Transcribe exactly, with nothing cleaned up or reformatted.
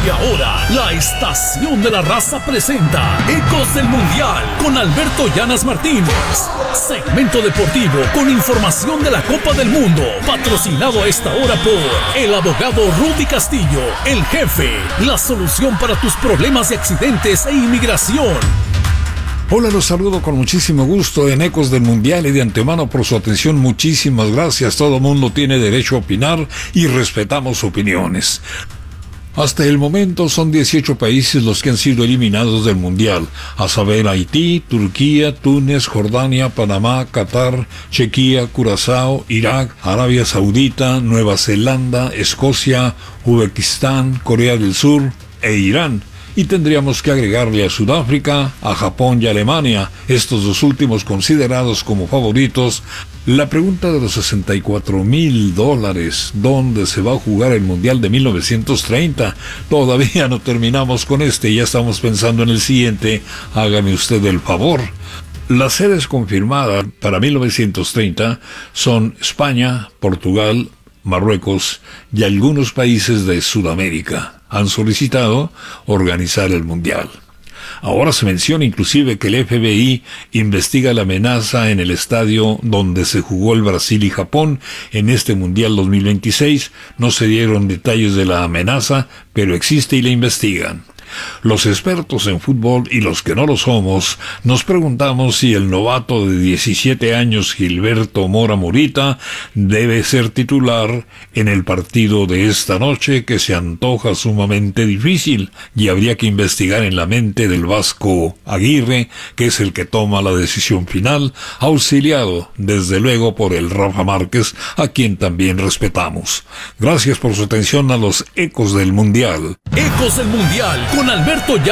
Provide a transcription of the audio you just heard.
Y ahora, la Estación de la Raza presenta Ecos del Mundial con Alberto Llanas Martínez. Segmento deportivo con información de la Copa del Mundo. Patrocinado a esta hora por el abogado Rudy Castillo, el jefe. La solución para tus problemas de accidentes e inmigración. Hola, los saludo con muchísimo gusto en Ecos del Mundial y de antemano por su atención. Muchísimas gracias. Todo mundo tiene derecho a opinar y respetamos opiniones. Hasta el momento son dieciocho países los que han sido eliminados del Mundial, a saber Haití, Turquía, Túnez, Jordania, Panamá, Qatar, Chequia, Curazao, Irak, Arabia Saudita, Nueva Zelanda, Escocia, Uzbekistán, Corea del Sur e Irán. Y tendríamos que agregarle a Sudáfrica, a Japón y a Alemania, estos dos últimos considerados como favoritos. La pregunta de los sesenta y cuatro mil dólares, ¿dónde se va a jugar el Mundial de mil novecientos treinta? Todavía no terminamos con este, ya estamos pensando en el siguiente. Hágame usted el favor. Las sedes confirmadas para mil novecientos treinta son España, Portugal, Marruecos y algunos países de Sudamérica. Han solicitado organizar el Mundial. Ahora se menciona inclusive que el F B I investiga la amenaza en el estadio donde se jugó el Brasil y Japón en este Mundial dos mil veintiséis. No se dieron detalles de la amenaza, pero existe y la investigan. Los expertos en fútbol y los que no lo somos, nos preguntamos si el novato de diecisiete años Gilberto Mora Morita debe ser titular en el partido de esta noche, que se antoja sumamente difícil, y habría que investigar en la mente del Vasco Aguirre, que es el que toma la decisión final, auxiliado desde luego por el Rafa Márquez, a quien también respetamos. Gracias por su atención a los Ecos del Mundial. Ecos del Mundial con Alberto Llanas.